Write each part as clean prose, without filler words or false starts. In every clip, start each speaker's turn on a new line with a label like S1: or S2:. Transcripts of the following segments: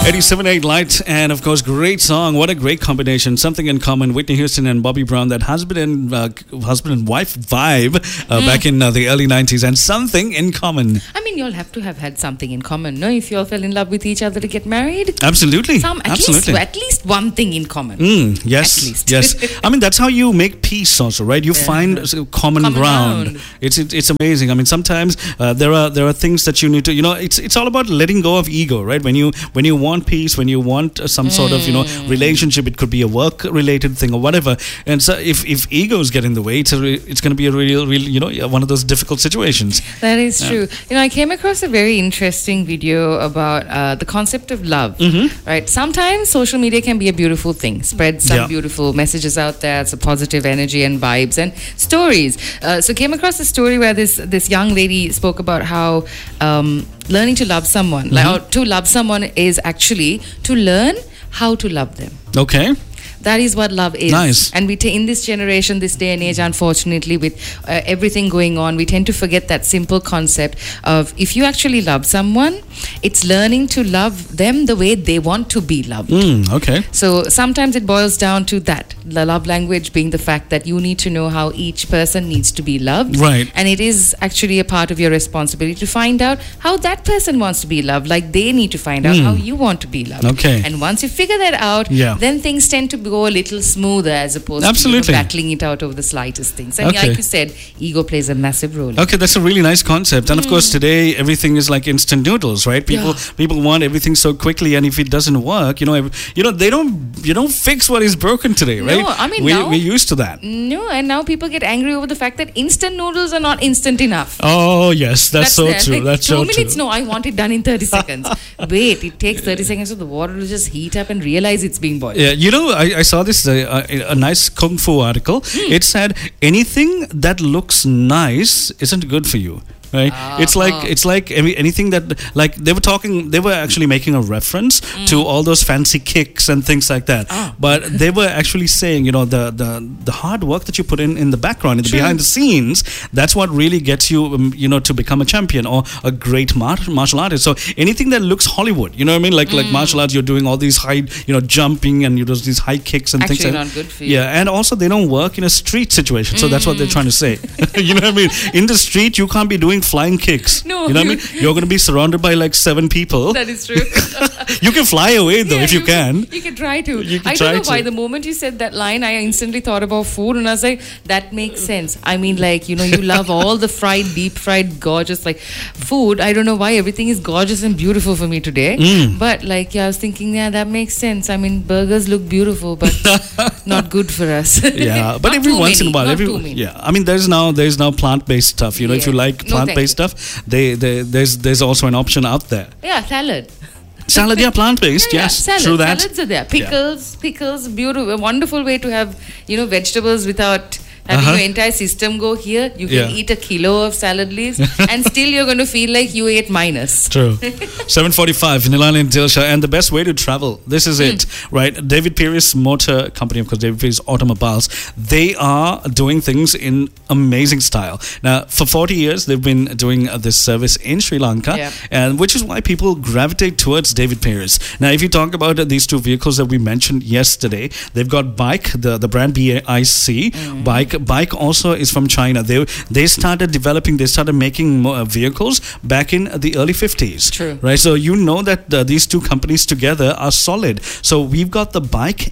S1: 87.8 Light, and of course, great song. What a great combination. Something in common. Whitney Houston and Bobby Brown. That husband and wife vibe back in the early 90s, and something in common.
S2: I mean, you'll have to have had something in common, no? If you all fell in love with each other to get married.
S1: Absolutely.
S2: Absolutely. At least one thing in common.
S1: Yes.
S2: At least.
S1: Yes. I mean, that's how you make peace also, right? You find common ground. It's amazing. I mean, sometimes there are things that you need to, it's all about letting go of ego, right? When you want peace, when you want some sort of, relationship, it could be a work related thing or whatever. And so if egos get in the way, it's going to be a real, one of those difficult situations.
S2: That is true. I came across a very interesting video about the concept of love, right? Sometimes social media can be a beautiful thing, spread some beautiful messages out there, some positive energy and vibes and stories. So came across a story where this young lady spoke about how learning to love someone, or to love someone is actually to learn how to love them.
S1: Okay.
S2: That is what love is.
S1: Nice.
S2: And in this generation, this day and age, unfortunately, with everything going on, we tend to forget that simple concept of if you actually love someone, it's learning to love them the way they want to be loved.
S1: Okay.
S2: So sometimes it boils down to that. The love language being the fact that you need to know how each person needs to be loved.
S1: Right.
S2: And it is actually a part of your responsibility to find out how that person wants to be loved, like they need to find out how you want to be loved.
S1: Okay.
S2: And once you figure that out, then things tend to go a little smoother as opposed to battling it out over the slightest things. And like you said, ego plays a massive role.
S1: Okay, that's a really nice concept. And of course, today everything is like instant noodles, right? People want everything so quickly, and if it doesn't work, they don't fix what is broken today, right?
S2: No, I mean,
S1: we're used to that.
S2: No, and now people get angry over the fact that instant noodles are not instant enough.
S1: Oh yes, that's so true.
S2: Like,
S1: that's
S2: 2
S1: so
S2: minutes.
S1: true.
S2: No, I want it done in 30 seconds. Wait, it takes 30 seconds for the water to just heat up and realize it's being boiled.
S1: Yeah, I saw this a nice kung fu article. It said anything that looks nice isn't good for you. Right, it's like anything that, like, they were actually making a reference to all those fancy kicks and things like that. But they were actually saying, the hard work that you put in the background, in the behind the scenes, that's what really gets you, to become a champion or a great martial artist. So anything that looks Hollywood, you know what I mean? Like martial arts, you're doing all these high, jumping and these high kicks and things.
S2: Actually, not good for you.
S1: Yeah, and also they don't work in a street situation. So that's what they're trying to say. You know what I mean? In the street, you can't be doing flying kicks.
S2: No,
S1: you know what I mean? You're going to be surrounded by like 7 people.
S2: That is true.
S1: You can fly away though if you can.
S2: You can try to.
S1: I
S2: don't know why. The moment you said that line, I instantly thought about food, and I was like, that makes sense. I mean, like, you love all the deep fried, gorgeous, like, food. I don't know why everything is gorgeous and beautiful for me today. But like, I was thinking, that makes sense. I mean, burgers look beautiful, but not good for us.
S1: Yeah, but every once in a while, I mean, there's now plant-based stuff. If you like plant-based stuff, there's also an option out there.
S2: Yeah, salad.
S1: Salad, plant-based, yes.
S2: Salad.
S1: True that.
S2: Salads are there. Pickles, beautiful. A wonderful way to have, vegetables without having your entire system go here. You can eat a kilo of salad leaves and still you're going to feel like you ate minus.
S1: True. 7:45, Nilani and Dilsha. And the best way to travel, this is it, right? David Pierce Motor Company, of course, David Pierce Automobiles, they are doing things in amazing style. Now, for 40 years, they've been doing this service in Sri Lanka, and which is why people gravitate towards David Pierce. Now, if you talk about these two vehicles that we mentioned yesterday, they've got Bike, the brand BIC, Bike also is from China. They started making vehicles back in the early 50s.
S2: True.
S1: Right? So that these two companies together are solid. So we've got the Bike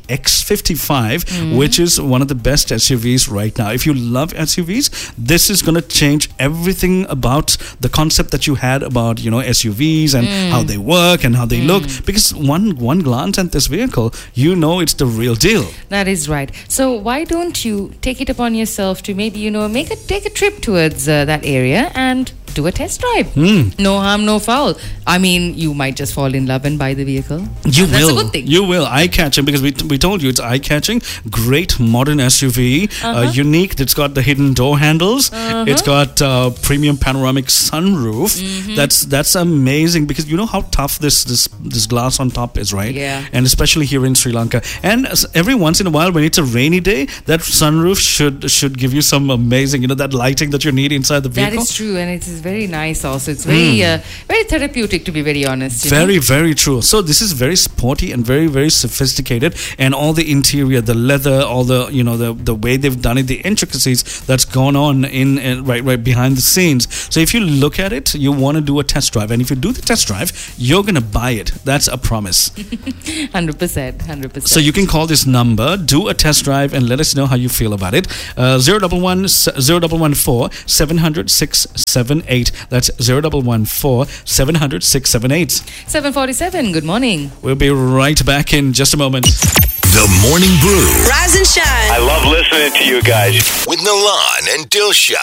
S1: X55, which is one of the best SUVs right now. If you love SUVs, this is going to change everything about the concept that you had about, SUVs and how they work and how they look. Because one glance at this vehicle, it's the real deal.
S2: That is right. So why don't you take it upon yourself to maybe, take a trip towards that area and do a test drive. No harm, no foul. I mean, you might just fall in love and buy the vehicle.
S1: That's
S2: a good thing.
S1: You will. Eye-catching, because we told you it's eye-catching. Great modern SUV. Unique. It's got the hidden door handles. It's got premium panoramic sunroof. That's amazing, because you know how tough this glass on top is, right?
S2: Yeah.
S1: And especially here in Sri Lanka. And every once in a while, when it's a rainy day, that sunroof should give you some amazing, that lighting that you need inside the vehicle.
S2: That is true, and it is very nice also. It's very very therapeutic, to be very honest.
S1: Very, very true. So this is very sporty and very, very sophisticated, and all the interior, the leather, all the the way they've done it, the intricacies that's gone on in right behind the scenes. So if you look at it, you want to do a test drive, and if you do the test drive, you're gonna buy it. That's a promise.
S2: 100%.
S1: So you can call this number, do a test drive, and let us know how you feel about it. 0114 700 678. That's 0114 700 678.
S2: 7:47. Good morning.
S1: We'll be right back in just a moment.
S3: The Morning Brew.
S4: Rise and shine.
S5: I love listening to you guys.
S3: With Nalan and Dilsha.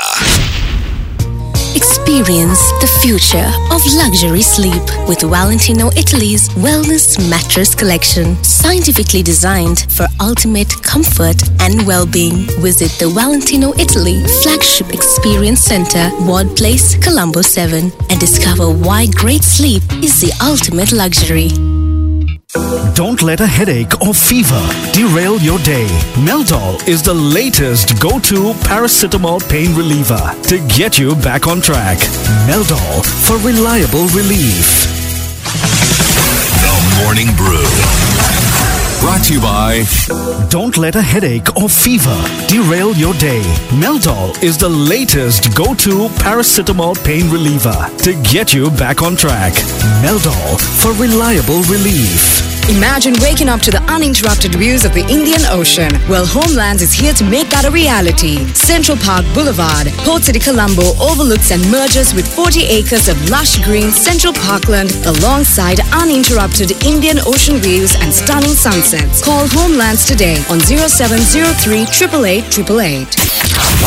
S6: Experience the future of luxury sleep with Valentino Italy's Wellness Mattress Collection. Scientifically designed for ultimate comfort and well-being. Visit the Valentino Italy Flagship Experience Center, Ward Place, Colombo 7, and discover why great sleep is the ultimate luxury.
S7: Don't let a headache or fever derail your day. Meldol is the latest go-to paracetamol pain reliever to get you back on track. Meldol for reliable relief.
S3: The Morning Brew. Brought to you by...
S7: Don't let a headache or fever derail your day. Meldol is the latest go-to paracetamol pain reliever to get you back on track. Meldol for reliable relief.
S4: Imagine waking up to the uninterrupted views of the Indian Ocean. Well, Homelands is here to make that a reality. Central Park Boulevard, Port City Colombo overlooks and merges with 40 acres of lush green Central Parkland alongside uninterrupted Indian Ocean views and stunning sunsets. Call Homelands today on 0703 888 888.